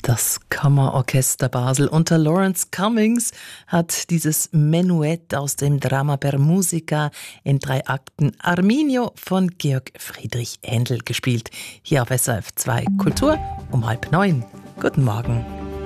Das Kammerorchester Basel unter Lawrence Cummings hat dieses Menuett aus dem Drama per Musica in 3 Akten Arminio von Georg Friedrich Händel gespielt. Hier auf SRF 2 Kultur um 8:30. Guten Morgen.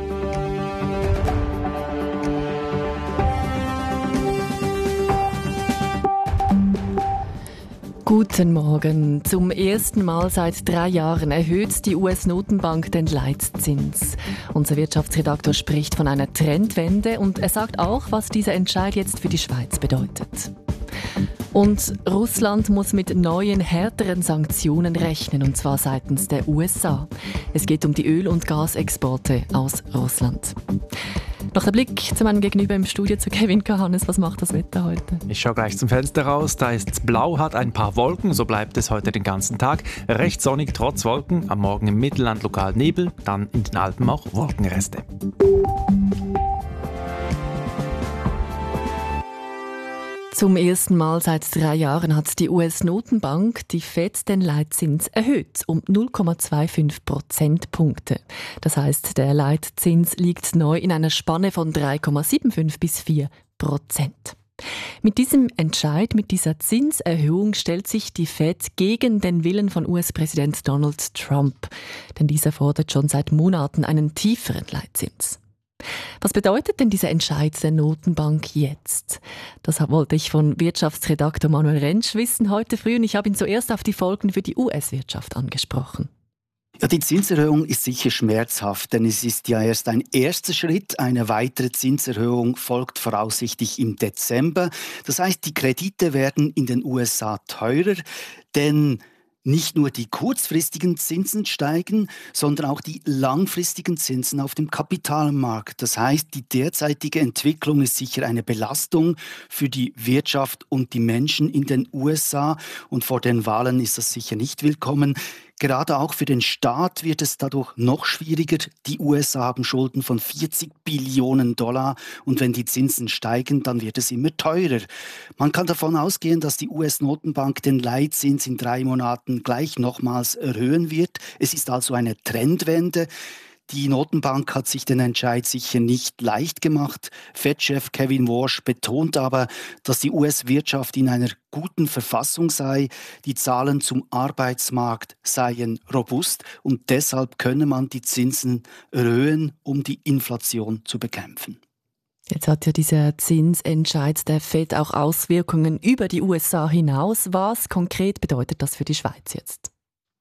Guten Morgen. Zum ersten Mal seit 3 Jahren erhöht die US-Notenbank den Leitzins. Unser Wirtschaftsredaktor spricht von einer Trendwende und er sagt auch, was dieser Entscheid jetzt für die Schweiz bedeutet. Und Russland muss mit neuen, härteren Sanktionen rechnen, und zwar seitens der USA. Es geht um die Öl- und Gasexporte aus Russland. Noch der Blick zu meinem Gegenüber im Studio, zu Kevin Kahannes. Was macht das Wetter heute? Ich schaue gleich zum Fenster raus. Da ist es blau, hat ein paar Wolken. So bleibt es heute den ganzen Tag. Recht sonnig trotz Wolken. Am Morgen im Mittelland lokal Nebel. Dann in den Alpen auch Wolkenreste. Zum ersten Mal seit 3 Jahren hat die US-Notenbank, die FED, den Leitzins erhöht um 0,25 Prozentpunkte. Das heisst, der Leitzins liegt neu in einer Spanne von 3,75 bis 4%. Mit diesem Entscheid, mit dieser Zinserhöhung stellt sich die FED gegen den Willen von US-Präsident Donald Trump. Denn dieser fordert schon seit Monaten einen tieferen Leitzins. Was bedeutet denn dieser Entscheid der Notenbank jetzt? Das wollte ich von Wirtschaftsredaktor Manuel Rentsch wissen heute früh, und ich habe ihn zuerst auf die Folgen für die US-Wirtschaft angesprochen. Ja, die Zinserhöhung ist sicher schmerzhaft, denn es ist ja erst ein erster Schritt. Eine weitere Zinserhöhung folgt voraussichtlich im Dezember. Das heißt, die Kredite werden in den USA teurer, denn nicht nur die kurzfristigen Zinsen steigen, sondern auch die langfristigen Zinsen auf dem Kapitalmarkt. Das heißt, die derzeitige Entwicklung ist sicher eine Belastung für die Wirtschaft und die Menschen in den USA. Und vor den Wahlen ist das sicher nicht willkommen. Gerade auch für den Staat wird es dadurch noch schwieriger. Die USA haben Schulden von 40 Billionen $. Und wenn die Zinsen steigen, dann wird es immer teurer. Man kann davon ausgehen, dass die US-Notenbank den Leitzins in 3 Monaten gleich nochmals erhöhen wird. Es ist also eine Trendwende. Die Notenbank hat sich den Entscheid sicher nicht leicht gemacht. Fed-Chef Kevin Warsh betont aber, dass die US-Wirtschaft in einer guten Verfassung sei. Die Zahlen zum Arbeitsmarkt seien robust und deshalb könne man die Zinsen erhöhen, um die Inflation zu bekämpfen. Jetzt hat ja dieser Zinsentscheid der FED auch Auswirkungen über die USA hinaus. Was konkret bedeutet das für die Schweiz jetzt?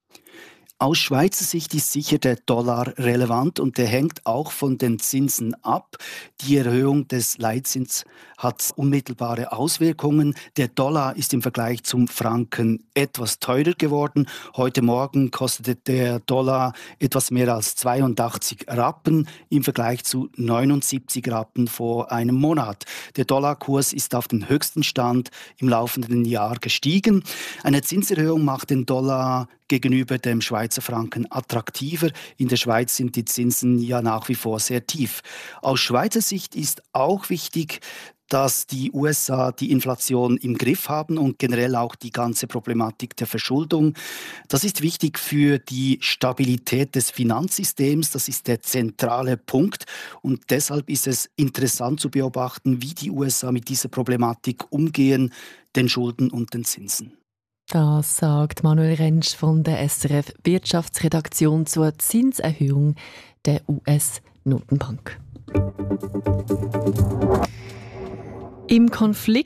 Aus Schweizer Sicht ist sicher der Dollar relevant und der hängt auch von den Zinsen ab. Die Erhöhung des Leitzins hat unmittelbare Auswirkungen. Der Dollar ist im Vergleich zum Franken etwas teurer geworden. Heute Morgen kostete der Dollar etwas mehr als 82 Rappen im Vergleich zu 79 Rappen vor einem Monat. Der Dollarkurs ist auf den höchsten Stand im laufenden Jahr gestiegen. Eine Zinserhöhung macht den Dollar gegenüber dem Schweizer Franken attraktiver. In der Schweiz sind die Zinsen ja nach wie vor sehr tief. Aus Schweizer Sicht ist auch wichtig, dass die USA die Inflation im Griff haben und generell auch die ganze Problematik der Verschuldung. Das ist wichtig für die Stabilität des Finanzsystems. Das ist der zentrale Punkt. Und deshalb ist es interessant zu beobachten, wie die USA mit dieser Problematik umgehen, den Schulden und den Zinsen. Das sagt Manuel Rentsch von der SRF Wirtschaftsredaktion zur Zinserhöhung der US-Notenbank. Im Konflikt